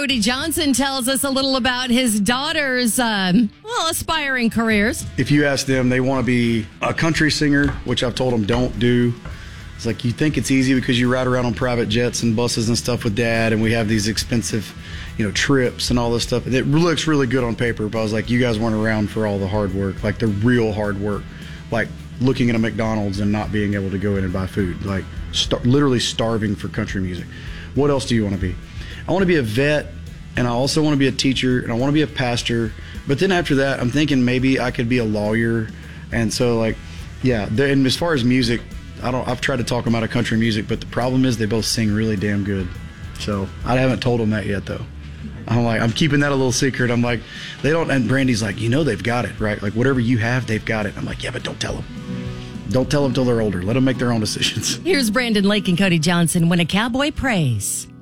Cody Johnson tells us a little about his daughter's, aspiring careers. If you ask them, they want to be a country singer, which I've told them don't do. It's like, you think it's easy because you ride around on private jets and buses and stuff with Dad, and we have these expensive, trips and all this stuff. It looks really good on paper, but I was like, you guys weren't around for all the hard work, like the real hard work, like looking at a McDonald's and not being able to go in and buy food, like literally starving for country music. What else do you want to be? I want to be a vet, and I also want to be a teacher, and I want to be a pastor. But then after that, I'm thinking maybe I could be a lawyer. And so, and as far as music, I've tried to talk them out of country music, but the problem is they both sing really damn good. So I haven't told them that yet, though. I'm keeping that a little secret. I'm like, they don't, and Brandy's like, they've got it, right? Like, whatever you have, they've got it. I'm like, yeah, but don't tell them. Don't tell them till they're older. Let them make their own decisions. Here's Brandon Lake and Cody Johnson when a cowboy prays.